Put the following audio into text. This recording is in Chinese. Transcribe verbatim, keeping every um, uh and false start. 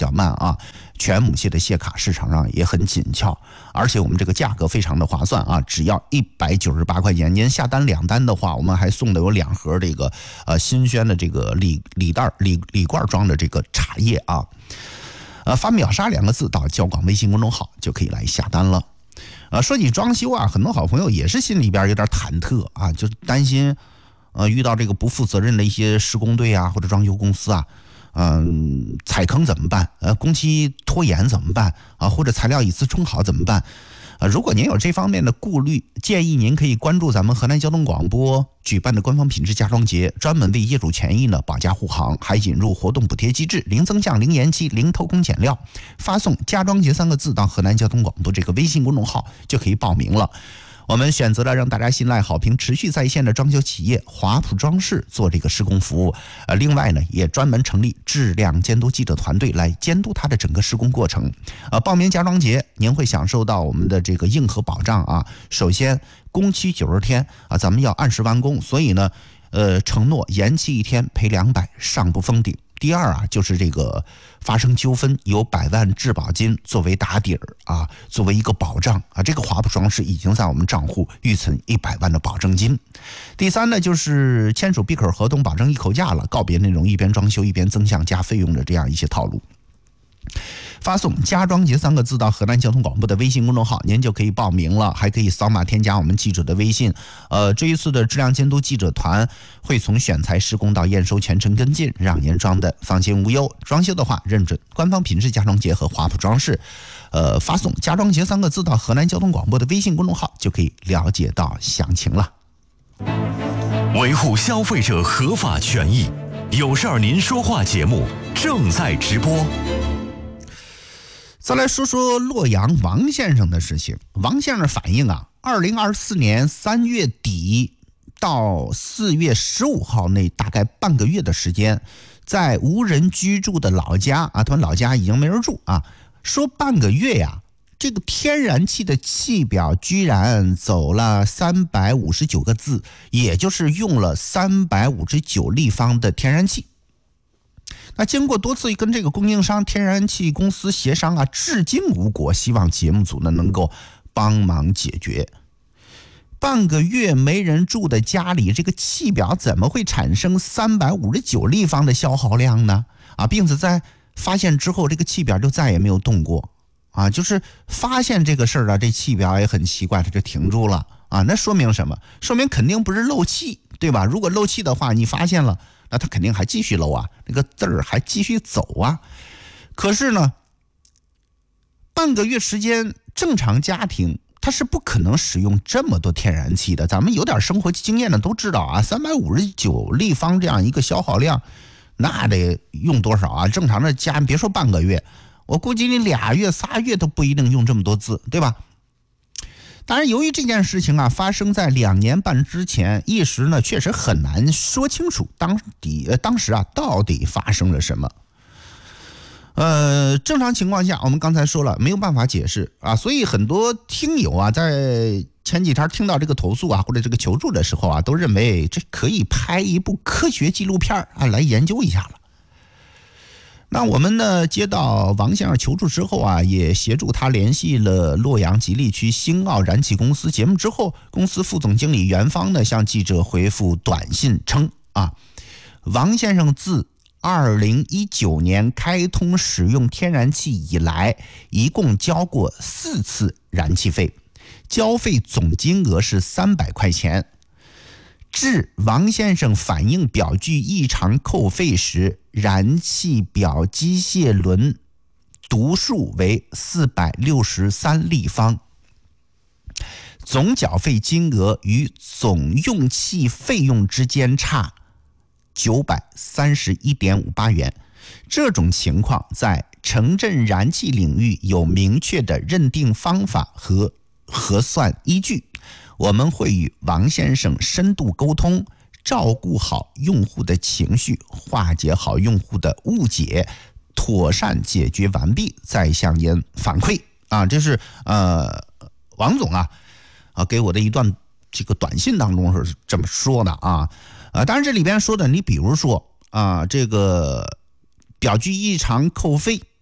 较慢啊。全母系的蟹卡市场上也很紧俏，而且我们这个价格非常的划算啊，只要一百九十八块钱。您下单两单的话，我们还送的有两盒这个呃新鲜的这个礼礼袋礼礼罐装的这个茶叶啊。呃，发秒杀两个字到交广微信公众号就可以来下单了。呃，说起装修啊，很多好朋友也是心里边有点忐忑啊，就是担心呃遇到这个不负责任的一些施工队啊或者装修公司啊。嗯，踩坑怎么办？呃，工期拖延怎么办？啊，或者材料一次冲好怎么办？呃，如果您有这方面的顾虑，建议您可以关注咱们河南交通广播举办的官方品质家装节，专门为业主权益呢保驾护航，还引入活动补贴机制，零增项、零延期、零偷工减料。发送“家装节”三个字到河南交通广播这个微信公众号就可以报名了。我们选择了让大家信赖好评持续在线的装修企业华普装饰做这个施工服务，呃，另外呢也专门成立质量监督记者团队来监督它的整个施工过程。呃，报名家装节您会享受到我们的这个硬核保障啊。首先工期九十天啊，咱们要按时完工，所以呢，呃，承诺延期一天赔两百，上不封顶。第二啊，就是这个发生纠纷有百万质保金作为打底儿啊，作为一个保障啊。这个华普装饰已经在我们账户预存一百万的保证金。第三呢，就是签署闭口合同，保证一口价了，告别那种一边装修一边增项加费用的这样一些套路。发送“家装节”三个字到河南交通广播的微信公众号，您就可以报名了，还可以扫码添加我们记者的微信。呃，这一次的质量监督记者团会从选材施工到验收全程跟进，让您装的放心无忧。装修的话，认准官方品质家装节和华普装饰。呃，发送“家装节”三个字到河南交通广播的微信公众号，就可以了解到详情了。 维护消费者合法权益，有事儿您说话节目正在直播。 再来说说洛阳王先生的事情。王先生反映啊，二零二四年三月底到四月十五号那大概半个月的时间，在无人居住的老家啊，他们老家已经没人住啊，说半个月呀，这个天然气的气表居然走了三百五十九个字，也就是用了三百五十九立方的天然气。那经过多次跟这个供应商天然气公司协商啊，至今无果，希望节目组呢能够帮忙解决。半个月没人住的家里，这个气表怎么会产生三百五十九立方的消耗量呢？啊，并且在发现之后，这个气表就再也没有动过啊。就是发现这个事儿啊，这气表也很奇怪，它就停住了啊。那说明什么？说明肯定不是漏气，对吧？如果漏气的话，你发现了，那它肯定还继续漏啊，那个字儿还继续走啊。可是呢，半个月时间，正常家庭它是不可能使用这么多天然气的。咱们有点生活经验的都知道啊，三百五十九立方这样一个消耗量，那得用多少啊？正常的家，别说半个月，我估计你俩月仨月都不一定用这么多字，对吧？当然，由于这件事情啊发生在两年半之前，一时呢确实很难说清楚当底呃当时啊到底发生了什么。呃，正常情况下，我们刚才说了没有办法解释啊，所以很多听友啊在前几天听到这个投诉啊或者这个求助的时候啊，都认为这可以拍一部科学纪录片啊来研究一下了。那我们呢接到王先生求助之后啊，也协助他联系了洛阳吉利区星奥燃气公司。节目之后，公司副总经理袁芳呢向记者回复短信称啊，王先生自二零一九年开通使用天然气以来，一共交过四次燃气费，交费总金额是三百块钱。至王先生反映表具异常扣费时，燃气表机械轮读数为四百六十三立方，总缴费金额与总用气费用之间差九百三十一点五八元。这种情况在城镇燃气领域有明确的认定方法和核算依据。我们会与王先生深度沟通，照顾好用户的情绪，化解好用户的误解，妥善解决完毕再向您反馈啊。这是呃王总啊啊给我的一段这个短信当中是这么说的啊。啊，当然这里边说的，你比如说啊，这个表具异常扣费